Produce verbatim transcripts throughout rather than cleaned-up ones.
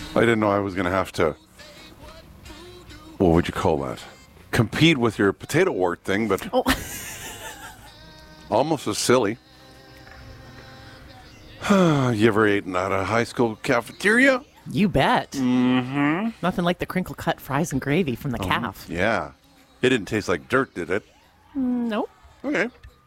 I didn't know I was going to have to, what would you call that? Compete with your potato wart thing, but Oh. almost as silly. You ever eaten at a high school cafeteria? You bet. Mm-hmm. Nothing like the crinkle cut fries and gravy from the calf. Yeah. It didn't taste like dirt, did it? Nope. Okay.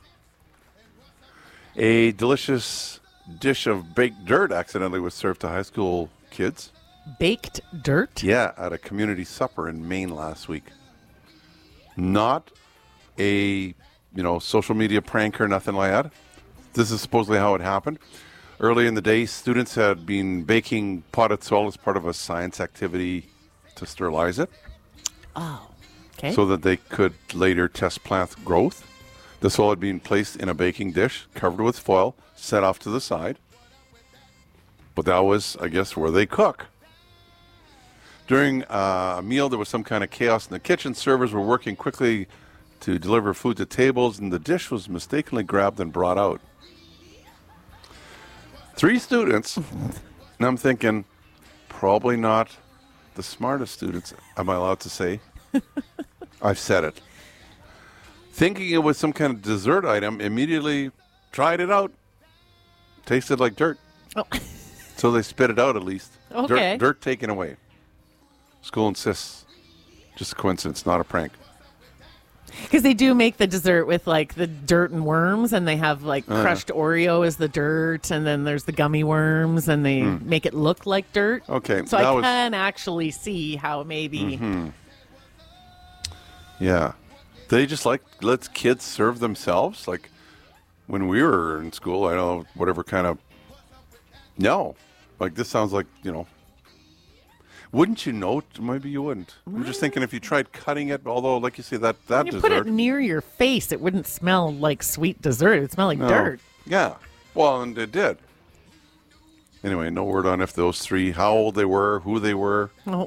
A delicious dish of baked dirt accidentally was served to high school kids. Baked dirt? Yeah, at a community supper in Maine last week. Not a, you know, social media prank or nothing like that. This is supposedly how it happened. Early in the day, students had been baking potted soil as part of a science activity to sterilize it. Oh, okay. So that they could later test plant growth. The soil had been placed in a baking dish, covered with foil, set off to the side. But that was, I guess, where they cook. During uh, a meal, there was some kind of chaos in the kitchen. Servers were working quickly to deliver food to tables, and the dish was mistakenly grabbed and brought out. Three students, and I'm thinking, probably not the smartest students, am I allowed to say? I've said it. Thinking it was some kind of dessert item, immediately tried it out. Tasted like dirt. Oh. So they spit it out at least. Okay. Dirt, dirt taken away. School insists. Just a coincidence, not a prank. Because they do make the dessert with like the dirt and worms, and they have like Uh. crushed Oreo as the dirt, and then there's the gummy worms, and they make it look like dirt. Okay, So that I was- can actually see how maybe. Yeah. They just like let kids serve themselves. Like when we were in school, I don't know, whatever kind of. No. Like this sounds like, you know. Wouldn't you know? Maybe you wouldn't. I'm just thinking if you tried cutting it, although, like you say, that, that When you dessert. put it near your face, it wouldn't smell like sweet dessert. It would smell like No. dirt. Yeah. Well, and it did. Anyway, no word on if those three, how old they were, who they were. Oh,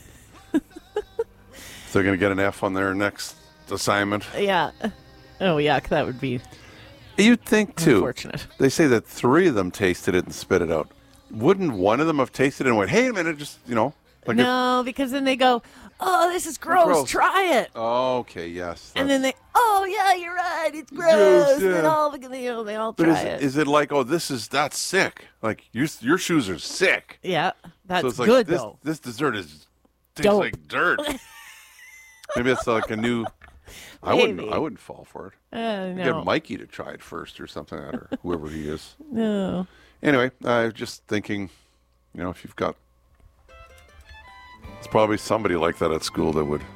If they're going to get an F on their next assignment. yeah. Oh, yuck. That would be You'd think, too. unfortunate. They say that three of them tasted it and spit it out. Wouldn't one of them have tasted it and went, hey, a minute, just, you know. Like No, because then they go, oh, this is gross. Gross. Try it. If, oh, okay, yes. And then that's- they, oh, yeah, you're right. It's gross. Gross, And then yeah. all, the- you know, they all But try is, it. is it like, oh, this is, that's sick. Like, your, your shoes are sick. yeah, that's so it's like, good, this, though. this dessert is tastes Dope. like dirt. Maybe it's like a new, I wouldn't, Maybe. I wouldn't fall for it. Uh, Get no. Mikey to try it first or something, or whoever he is. No. Anyway, I was just thinking, you know, if you've got, it's probably somebody like that at school that would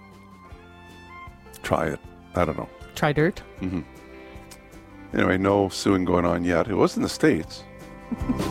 try it. I don't know. Try dirt. Anyway, no suing going on yet. It was in the States.